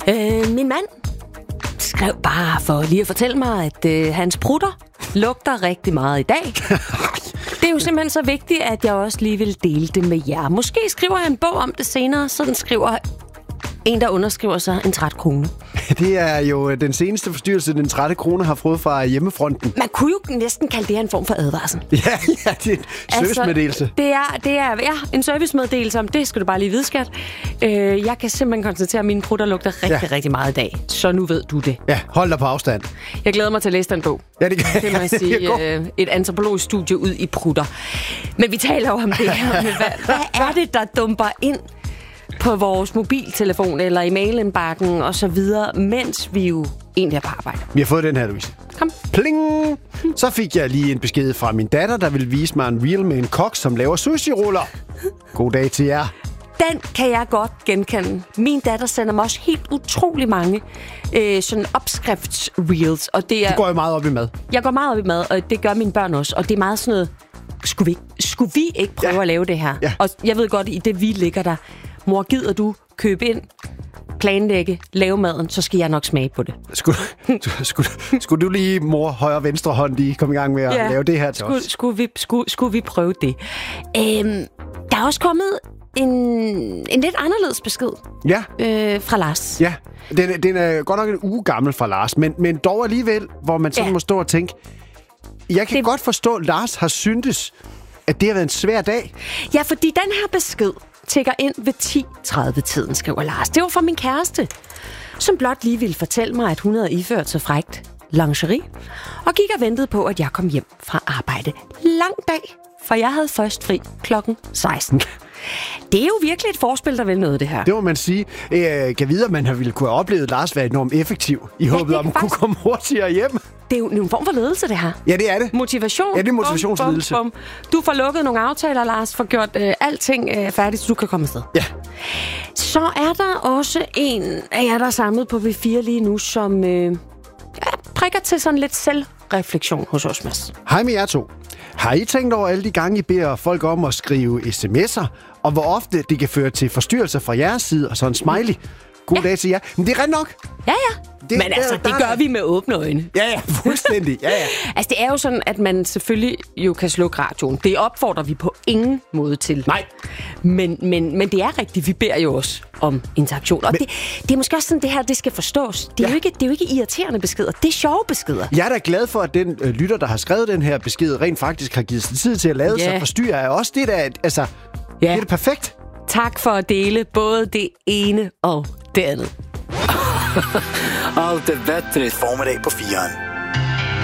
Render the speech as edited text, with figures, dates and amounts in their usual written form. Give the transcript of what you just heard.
Min mand skrev bare for lige at fortælle mig, at hans prutter lugter rigtig meget i dag. Det er jo simpelthen så vigtigt, at jeg også lige vil dele det med jer. Måske skriver jeg en bog om det senere, sådan skriver en, der underskriver sig en træt kone. Det er jo den seneste forstyrrelse, den trætte kone har fået fra hjemmefronten. Man kunne jo næsten kalde det her en form for advarsel. Ja, det er en servicemeddelelse. Det er en servicemeddelelse om, det skal du bare lige vide, skat. Jeg kan simpelthen konstatere, at mine prutter lugter rigtig meget i dag. Så nu ved du det. Ja, hold dig på afstand. Jeg glæder mig til at læse den bog. Ja, det kan må jeg sige. Et antropologisk studie ud i prutter. Men vi taler jo om det her. Hvad er det, der dumper ind på vores mobiltelefon eller i mailindbakken og så videre, mens vi jo egentlig er på arbejde? Vi har fået den her, Louise. Kom. Pling! Så fik jeg lige en besked fra min datter, der ville vise mig en reel med en kok, som laver sushi-ruller. God dag til jer. Den kan jeg godt genkende. Min datter sender mig også helt utrolig mange sådan opskriftsreels. Og det er, du går jo meget op i mad. Jeg går meget op i mad, og det gør mine børn også. Og det er meget sådan noget, skulle vi ikke prøve at lave det her? Ja. Og jeg ved godt, i det vi ligger der, mor, gider du købe ind, planlægge, lave maden, så skal jeg nok smage på det. Skulle du lige, mor, højre og venstre hånd, lige komme i gang med at lave det her til os? Skulle vi prøve det? Der er også kommet en lidt anderledes besked fra Lars. Ja, den er godt nok en uge gammel fra Lars, men dog alligevel, hvor man sådan må stå og tænke, jeg kan godt forstå, at Lars har syntes, at det har været en svær dag. Ja, fordi den her besked tækker ind ved 10:30-tiden, skriver Lars. Det var fra min kæreste, som blot lige ville fortælle mig, at hun havde iført sig frækt lingerie, og gik og ventede på, at jeg kom hjem fra arbejde. Lang dag, for jeg havde først fri klokken 16. Det er jo virkelig et forspil, der vil noget, det her. Det må man sige. Kan vide, at man ville kunne have oplevet Lars være enormt effektiv i håbet om, at kunne komme hurtigere hjem. Det er jo en form for ledelse, det her. Ja, det er det. Motivation. Ja, det er motivationsledelse. Bum. Du får lukket nogle aftaler, Lars, får gjort alting færdigt, så du kan komme afsted. Ja. Så er der også en af jer, der er samlet på V4 lige nu, som prikker til sådan lidt selvreflektion hos os, Mads. Hej med jer to. Har I tænkt over alle de gange, I beder folk om at skrive sms'er, og hvor ofte det kan føre til forstyrrelser fra jeres side, og så en smiley? God dag til jer. Men det er rent nok. Ja. Men altså, det gør vi med åbne øjne. Ja, fuldstændig. Ja. Altså, det er jo sådan, at man selvfølgelig jo kan slukke radioen. Det opfordrer vi på ingen måde til. Nej. Men det er rigtigt. Vi beder jo også om interaktion. Og det er måske også sådan, det her, det skal forstås. Det er jo ikke irriterende beskeder. Det er sjove beskeder. Jeg er da glad for, at den lytter, der har skrevet den her besked, rent faktisk har givet sig tid til at lade sig forstyrre af os. Det er da, det er perfekt. Tak for at dele både det ene og det andet. Allt är bättre i formiddag på 4.